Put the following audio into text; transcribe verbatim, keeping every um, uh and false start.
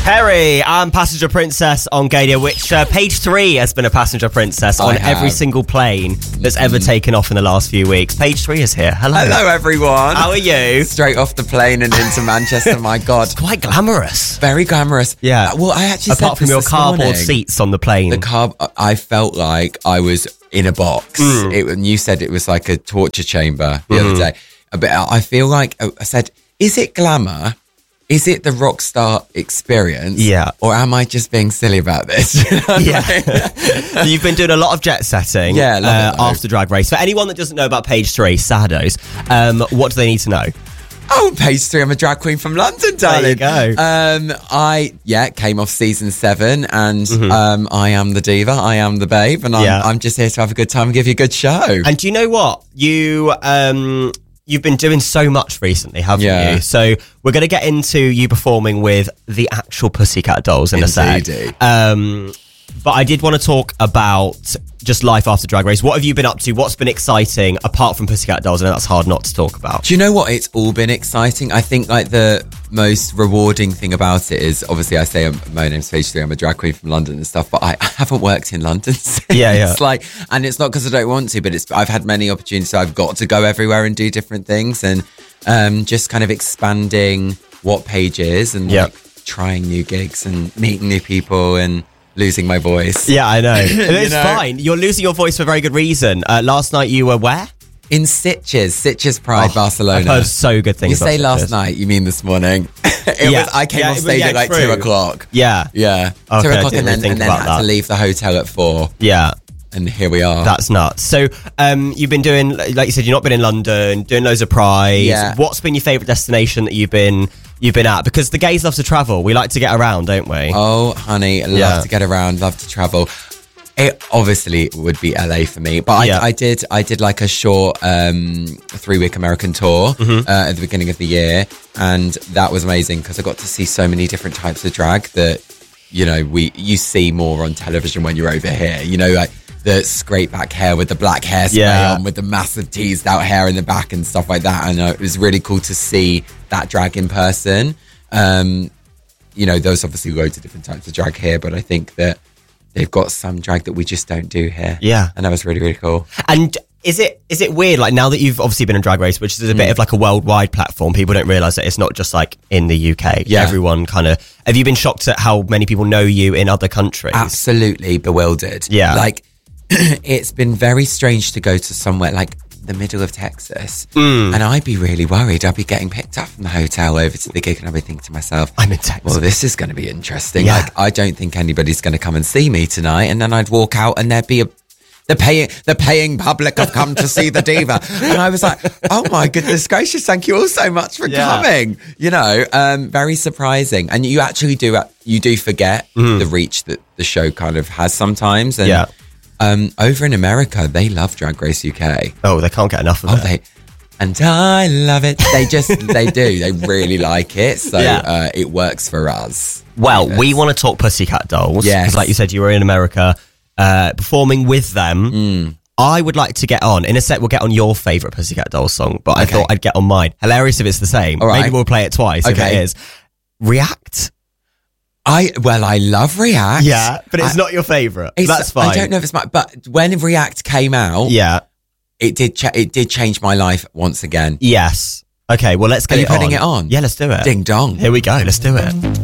Perry, I'm Passenger Princess on Gadia, which uh, page three has been a Passenger Princess on every single plane that's ever taken off in the last few weeks. Page three is here. Hello. Hello, everyone. How are you? Straight off the plane and into Manchester, my God. Quite glamorous. Very glamorous. Yeah. Uh, well, I actually Apart said from this your this cardboard morning. seats on the plane. The car, I felt like I was in a box. Mm. It, and you said it was like a torture chamber the Mm. other day. But I feel like, I said, is it glamour? Is it the rock star experience? Yeah. Or am I just being silly about this? You know what Yeah. I mean? You've been doing a lot of jet setting Yeah, love it, uh, after Drag Race. For anyone that doesn't know about page three, Saddos, um, what do they need to know? Oh, page three, I'm a drag queen from London, darling. There you go. Um, I, yeah, came off season seven and Mm-hmm. um, I am the diva, I am the babe, and I'm, Yeah. I'm just here to have a good time and give you a good show. And do you know what? You, um, you've been doing so much recently, haven't Yeah. you? So we're going to get into you performing with the actual Pussycat Dolls in a sec. Indeedy. Um, but I did want to talk about just life after Drag Race. What have you been up to? What's been exciting apart from Pussycat Dolls? I know that's hard not to talk about. Do you know what? It's all been exciting. I think like the most rewarding thing about it is obviously I say I'm, my name's Page Three. I'm a drag queen from London and stuff, but I, I haven't worked in London since. Yeah, yeah. It's like, and it's not because I don't want to, but it's I've had many opportunities. So I've got to go everywhere and do different things, and um, just kind of expanding what Page is and Yep. like trying new gigs and meeting new people and losing my voice. Yeah, I know. It's know? fine. You're losing your voice for a very good reason. Uh, last night you were where? In Sitges, Sitges Pride, Oh, Barcelona. I've heard so good things You about say last Sitges. night, you mean this morning? it Yeah. was. I came Yeah, off it was- stage yeah, at like true. two o'clock. Yeah. Yeah, Okay, two I o'clock, didn't and really then think and then about had that. to leave the hotel at four, Yeah. and here we are. That's nuts. So, um, you've been doing, like you said, you've not been in London, doing loads of Pride. Yeah. What's been your favourite destination that you've been you've been at? Because the gays love to travel. We like to get around, don't we? Oh, honey, love Yeah. to get around, love to travel. It obviously would be L A for me, but I, Yeah. I did I did like a short um, three week American tour Mm-hmm. uh, at the beginning of the year, and that was amazing because I got to see so many different types of drag that you know we you see more on television when you're over here. You know, like the scrape back hair with the black hairspray Yeah. on, with the massive teased out hair in the back and stuff like that. And uh, it was really cool to see that drag in person. Um, you know, there's obviously loads of different types of drag here, but I think that they've got some drag that we just don't do here. Yeah. And that was really, really cool. And is it is it weird, like now that you've obviously been in Drag Race, which is a Mm. bit of like a worldwide platform, people don't realise that it's not just like in the U K. Yeah. Everyone kind of, have you been shocked at how many people know you in other countries? Absolutely bewildered. Yeah. Like, it's been very strange to go to somewhere like the middle of Texas. Mm. And I'd be really worried. I'd be getting picked up from the hotel over to the gig and I'd be thinking to myself, I'm in Texas. well, this is going to be interesting. Yeah. Like, I don't think anybody's going to come and see me tonight. And then I'd walk out and there'd be a, the paying, the paying public have come to see the diva. And I was like, oh my goodness gracious, thank you all so much for Yeah. coming. You know, um, very surprising. And you actually do, you do forget the reach that the show kind of has sometimes. And, Yeah. um, over in America, they love Drag Race U K. Oh, they can't get enough of Oh, it. they, and I love it. They just, they do. They really like it. So Yeah. uh, it works for us. Well, Yes. we want to talk Pussycat Dolls. Yes. Because like you said, you were in America uh, performing with them. Mm. I would like to get on. In a sec, we'll get on your favourite Pussycat Dolls song, but I Okay. thought I'd get on mine. Hilarious if it's the same. All right. Maybe we'll play it twice if Okay. it is. React? I, well, I love React. Yeah, but it's I- not your favourite. It's- That's fine. I don't know if it's my, but when React came out, Yeah. it did, cha- it did change my life once again. Yes. Okay, well, let's get Are you it on. putting it on? Yeah, let's do it. Ding dong. Here we go. Let's do it.